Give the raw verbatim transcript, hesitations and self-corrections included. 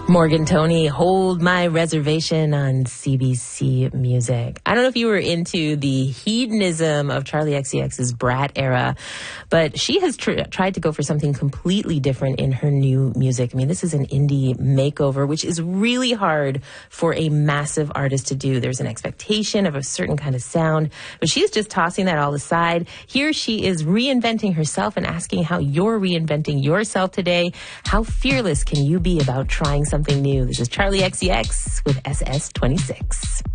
Morgan Tony, Hold My Reservation on C B C Music. I don't know if you were into the hedonism of Charli X C X's Brat era, but she has tr- tried to go for something completely different in her new music. I mean, this is an indie makeover, which is really hard for a massive artist to do. There's an expectation of a certain kind of sound, but she's just tossing that all aside. Here she is reinventing herself and asking how you're reinventing yourself today. How fearless can you be about trying something new? This is Charli X C X with S S twenty-six.